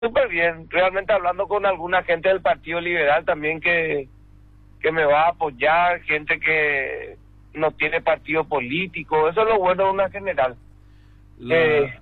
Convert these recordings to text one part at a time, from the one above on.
Súper bien, realmente hablando con alguna gente del Partido Liberal también que me va a apoyar, gente que no tiene partido político, eso es lo bueno de una general, que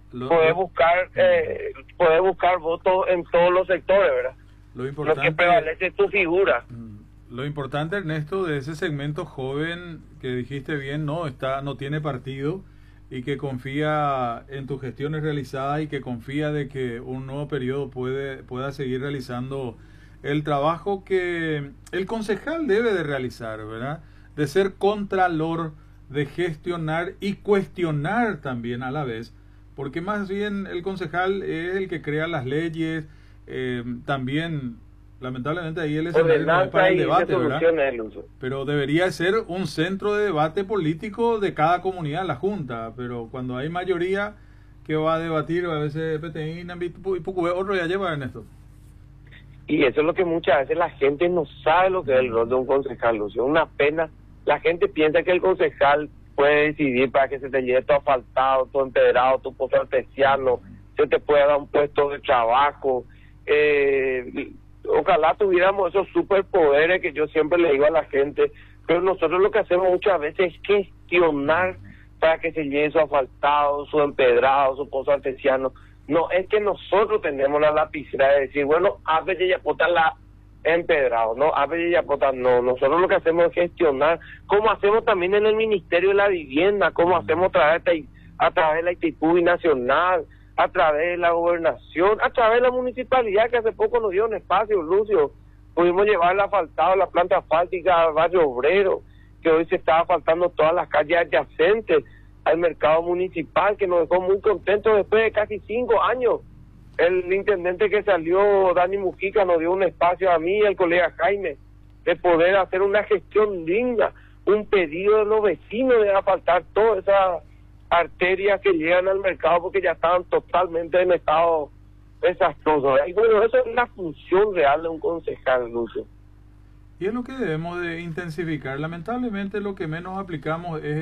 puede buscar votos en todos los sectores, ¿verdad? Lo Lo que importante, prevalece es tu figura. lo importante, Ernesto, de ese segmento joven que dijiste bien, no tiene partido y que confía en tus gestiones realizadas y que confía de que un nuevo periodo pueda seguir realizando el trabajo que el concejal debe de realizar, ¿verdad? De ser contralor, de gestionar y cuestionar también a la vez, porque más bien el concejal es el que crea las leyes, también lamentablemente ahí el escenario no es para el debate, ¿verdad? Pero debería ser un centro de debate político de cada comunidad, la Junta, pero cuando hay mayoría que va a debatir, a veces PTI y poco otro ya lleva en esto. Y eso es lo que muchas veces la gente no sabe lo que es el rol de un concejal, Lucio. Una pena, la gente piensa que el concejal puede decidir para que se te lleve tu asfaltado, tu empedrado, tu pozo artesiano, se te pueda dar un puesto de trabajo. Ojalá tuviéramos esos superpoderes que yo siempre le digo a la gente, pero nosotros lo que hacemos muchas veces es gestionar para que se lleve su asfaltado, su empedrado, su pozo artesiano. No es que nosotros tenemos la lapicera de decir, bueno, a veces ya pota la empedrado, no, a veces ya pota, no, nosotros lo que hacemos es gestionar, como hacemos también en el Ministerio de la Vivienda, como hacemos a través de la ITIPUBI Nacional, a través de la gobernación, a través de la municipalidad que hace poco nos dio un espacio, Lucio, pudimos llevar el asfaltado, la planta asfáltica al barrio obrero, que hoy se está asfaltando todas las calles adyacentes al mercado municipal, que nos dejó muy contentos después de casi 5 años. El intendente que salió, Dani Mujica, nos dio un espacio a mí y al colega Jaime de poder hacer una gestión digna, un pedido de los vecinos de asfaltar todas esas arterias que llegan al mercado porque ya estaban totalmente en estado desastroso. Y bueno, eso es la función real de un concejal, Lucio. Y es lo que debemos de intensificar. Lamentablemente lo que menos aplicamos es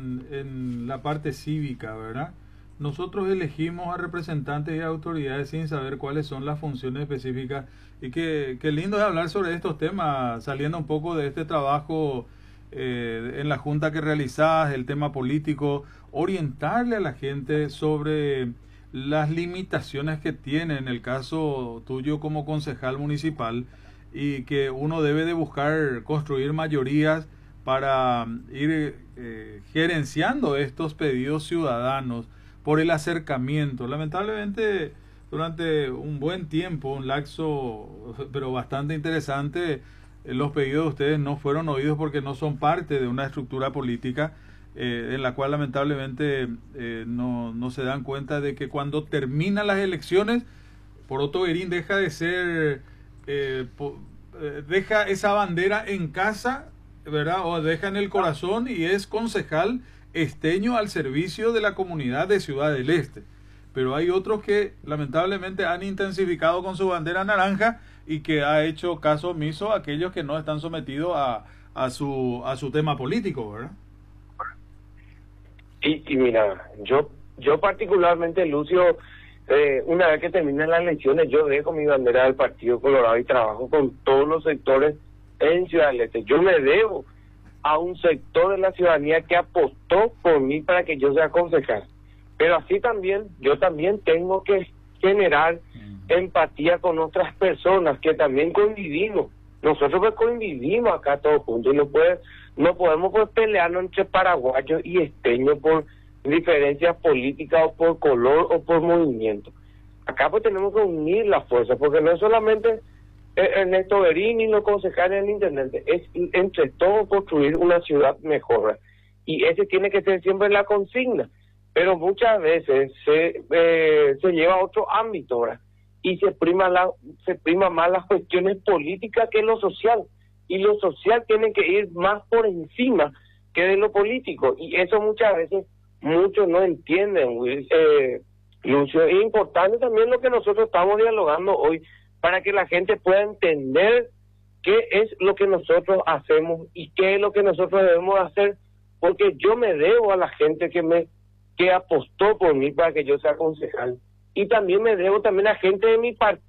en la parte cívica, ¿verdad? Nosotros elegimos a representantes y autoridades sin saber cuáles son las funciones específicas. Y qué lindo es hablar sobre estos temas, saliendo un poco de este trabajo en la junta que realizás, el tema político, orientarle a la gente sobre las limitaciones que tiene en el caso tuyo como concejal municipal, y que uno debe de buscar construir mayorías para ir gerenciando estos pedidos ciudadanos por el acercamiento. Lamentablemente, durante un buen tiempo, un lapso, pero bastante interesante, los pedidos de ustedes no fueron oídos porque no son parte de una estructura política en la cual lamentablemente no se dan cuenta de que cuando terminan las elecciones, Poroto Guerín deja de ser... deja esa bandera en casa, ¿verdad? O deja en el corazón y es concejal esteño al servicio de la comunidad de Ciudad del Este. Pero hay otros que lamentablemente han intensificado con su bandera naranja y que ha hecho caso omiso a aquellos que no están sometidos a su tema político, ¿verdad? Y mira, yo particularmente, Lucio, una vez que terminan las elecciones, yo dejo mi bandera del Partido Colorado y trabajo con todos los sectores en Ciudad del Este. Yo me debo a un sector de la ciudadanía que apostó por mí para que yo sea concejal. Pero así también, yo también tengo que generar empatía con otras personas que también convivimos. Nosotros pues convivimos acá todos juntos y no podemos pues pelearnos entre paraguayos y esteños por diferencias políticas o por color o por movimiento. Acá pues tenemos que unir las fuerzas, porque no es solamente Ernesto Guerín y los concejales del intendente, es entre todos construir una ciudad mejor. Y ese tiene que ser siempre la consigna, pero muchas veces se lleva a otro ámbito, ¿verdad? Y se prima más las cuestiones políticas que lo social, y lo social tiene que ir más por encima que de lo político, y eso muchas veces muchos no entienden, Lucio. Es importante también lo que nosotros estamos dialogando hoy, para que la gente pueda entender qué es lo que nosotros hacemos y qué es lo que nosotros debemos hacer, porque yo me debo a la gente que apostó por mí para que yo sea concejal. y también me debo también a gente de mi partido